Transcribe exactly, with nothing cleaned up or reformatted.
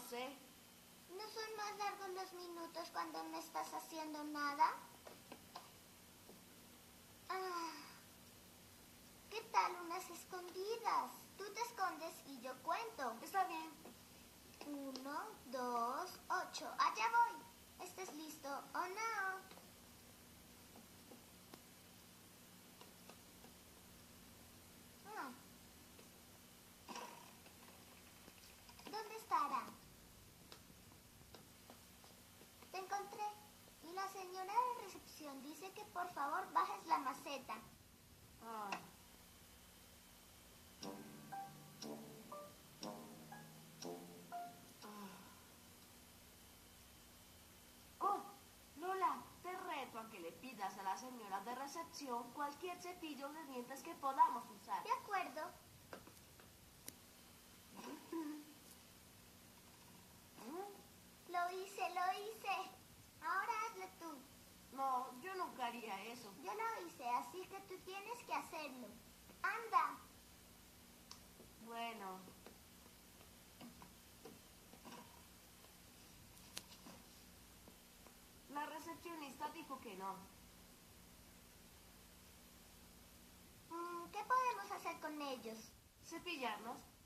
sé. ¿No son más largos los minutos cuando no estás haciendo nada? Ah, ¿qué tal unas escondidas? Tú te escondes y yo cuento. Está bien. Uno, dos, ocho. Allá voy. ¿Estás listo o no? Ah. ¿Dónde estará? Te encontré. Y la señora de recepción dice que por favor bajes la maceta. Ah. Oh, Lola, te reto a que le pidas a la señora de recepción cualquier cepillo de dientes que podamos usar. De acuerdo. Lo hice, lo hice. Ahora hazlo tú. No, yo nunca haría eso. Yo lo hice, así que tú tienes que hacerlo. ¡Anda! Bueno. La recepcionista dijo que no. Mm, ¿qué podemos hacer con ellos? Cepillarnos.